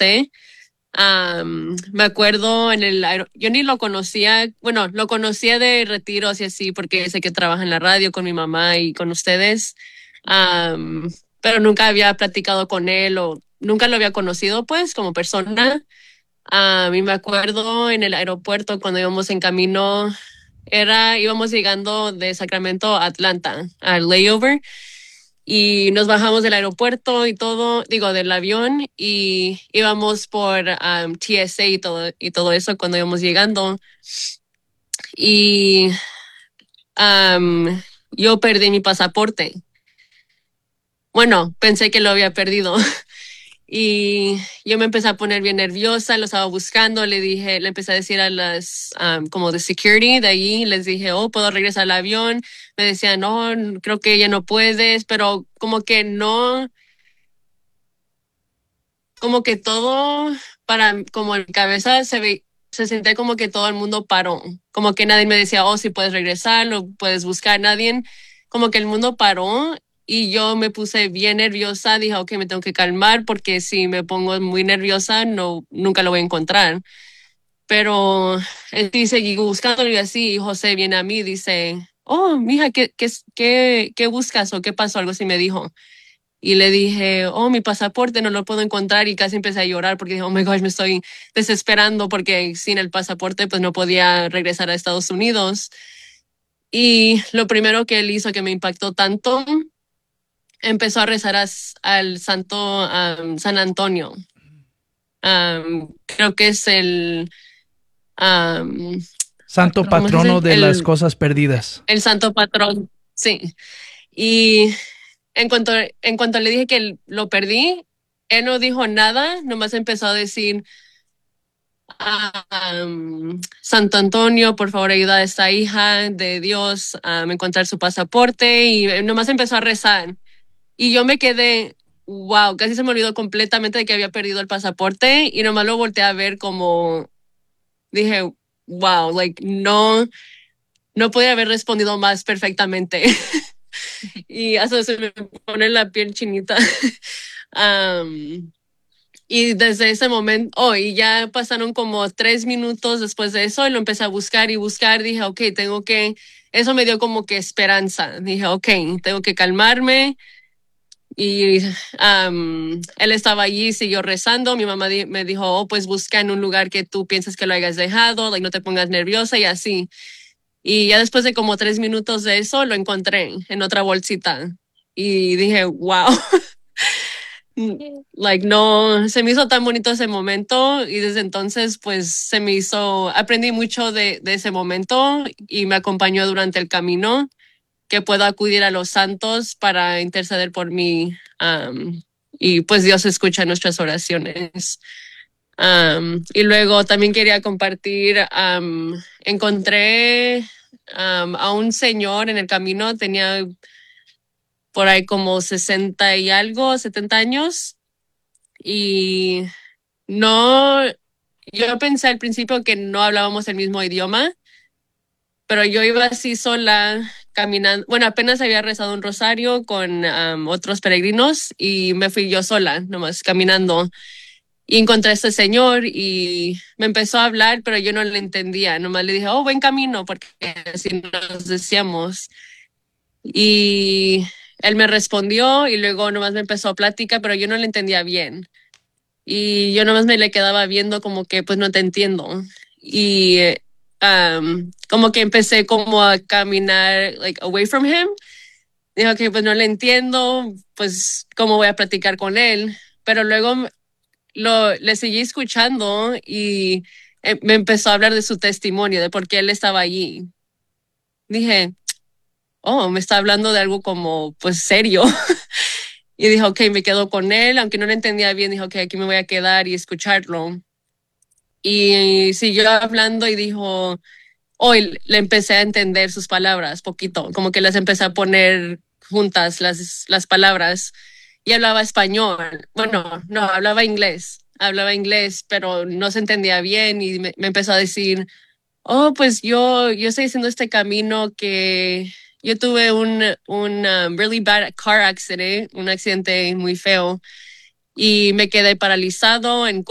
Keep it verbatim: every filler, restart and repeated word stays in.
José. Um, me acuerdo en el aer- yo ni lo conocía, bueno, lo conocía de retiros y así porque sé que trabaja en la radio con mi mamá y con ustedes. Um, pero nunca había platicado con él o nunca lo había conocido pues como persona. A mí me acuerdo en el aeropuerto cuando íbamos en camino, era, íbamos llegando de Sacramento a Atlanta, al layover, y nos bajamos del aeropuerto y todo, digo, del avión, y íbamos por um, T S A y todo, y todo eso cuando íbamos llegando. Y um, yo perdí mi pasaporte. Bueno, pensé que lo había perdido. Y yo me empecé a poner bien nerviosa, lo estaba buscando, le dije, le empecé a decir a las, um, como de security de allí, les dije, oh, ¿puedo regresar al avión? Me decían, no, creo que ya no puedes, pero como que no, como que todo, para, como en mi cabeza se ve, se sentía como que todo el mundo paró, como que nadie me decía, oh, si puedes regresar, lo puedes buscar, nadie, como que el mundo paró y yo me puse bien nerviosa, dije, ok, me tengo que calmar porque si me pongo muy nerviosa, no, nunca lo voy a encontrar. Pero eh, sí, seguí buscándolo y así, y José viene a mí y dice, oh, mija, ¿qué, qué, qué, qué buscas o qué pasó? Algo así me dijo. Y le dije, oh, mi pasaporte no lo puedo encontrar y casi empecé a llorar porque dije, oh my gosh, me estoy desesperando porque sin el pasaporte pues no podía regresar a Estados Unidos. Y lo primero que él hizo que me impactó tanto, empezó a rezar a- al santo um, San Antonio. Um, creo que es el, um, Santo ¿cómo se patrono dice? de las El, cosas perdidas. el santo patrón, sí. Y en cuanto, en cuanto le dije que lo perdí, él no dijo nada, nomás empezó a decir, ah, um, Santo Antonio, por favor ayuda a esta hija de Dios a encontrar su pasaporte y nomás empezó a rezar. Y yo me quedé, wow, casi se me olvidó completamente de que había perdido el pasaporte y nomás lo volteé a ver como, dije, wow, like, no, no podía haber respondido más perfectamente. Y hasta se me pone la piel chinita. Um, y desde ese momento, oh, y ya pasaron como tres minutos después de eso y lo empecé a buscar y buscar. Dije, ok, tengo que, eso me dio como que esperanza. Dije, ok, tengo que calmarme. Y um, él estaba allí, siguió rezando. Mi mamá di- me dijo, oh, pues busca en un lugar que tú pienses que lo hayas dejado, like, no te pongas nerviosa y así. Y ya después de como tres minutos de eso, lo encontré en otra bolsita. Y dije, wow, like no, se me hizo tan bonito ese momento y desde entonces pues se me hizo, aprendí mucho de, de ese momento y me acompañó durante el camino, que puedo acudir a los santos para interceder por mí. Um, y pues Dios escucha nuestras oraciones. Um, y luego también quería compartir, um, encontré um, a un señor en el camino, tenía por ahí como sesenta y algo, setenta años, y no, yo pensé al principio que no hablábamos el mismo idioma, pero yo iba así sola caminando, bueno, apenas había rezado un rosario con um, otros peregrinos y me fui yo sola, nomás caminando. Y encontré a este señor y me empezó a hablar, pero yo no le entendía. Nomás le dije, oh, buen camino, porque así nos decíamos. Y él me respondió y luego nomás me empezó a platicar, pero yo no le entendía bien. Y yo nomás me le quedaba viendo como que, pues no te entiendo. Y eh, um, como que empecé como a caminar, like, away from him. Dijo que pues no le entiendo, pues cómo voy a platicar con él. Pero luego lo, le seguí escuchando y eh, me empezó a hablar de su testimonio, de por qué él estaba allí. Dije, oh, me está hablando de algo como, pues, serio. Y dijo, ok, me quedo con él, aunque no le entendía bien, dijo, ok, aquí me voy a quedar y escucharlo. Y siguió hablando y dijo, hoy le empecé a entender sus palabras, poquito, como que las empecé a poner juntas, las, las palabras, y hablaba español. Bueno, no, hablaba inglés, hablaba inglés, pero no se entendía bien y me, me empezó a decir, oh, pues yo, yo estoy haciendo este camino que yo tuve un, un um, really bad car accident, un accidente muy feo, y me quedé paralizado en